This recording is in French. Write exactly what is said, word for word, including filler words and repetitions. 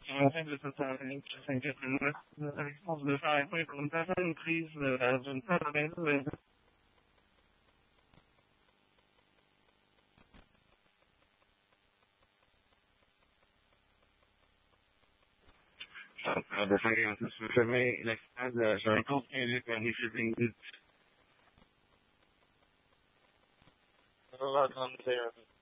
En fait, de toute façon, je s'inquiète de la réponse de faire un pour une personne prise dans une salle de bain. De faire un peu sur le chemin, l'extase, j'ai un compte indique un shipping goods.